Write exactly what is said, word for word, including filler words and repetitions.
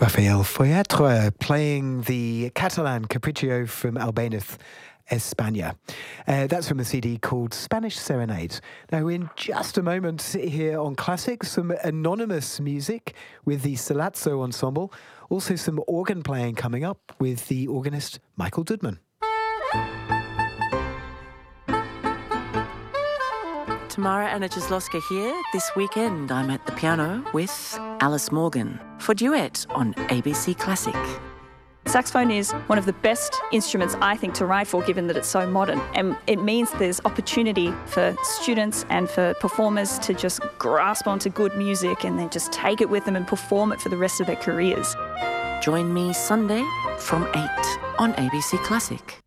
Raphael Foyatre playing the Catalan Capriccio from Albéniz, España. Uh, that's from a C D called Spanish Serenade. Now, in just a moment here on Classic, some anonymous music with the Salazzo Ensemble. Also some organ playing coming up with the organist Michael Dudman. Tamara Anna Jaslovska here. This weekend I'm at the piano with Alice Morgan for duet on A B C Classic. Saxophone is one of the best instruments, I think, to write for, given that it's so modern. And it means there's opportunity for students and for performers to just grasp onto good music and then just take it with them and perform it for the rest of their careers. Join me Sunday from eight on A B C Classic.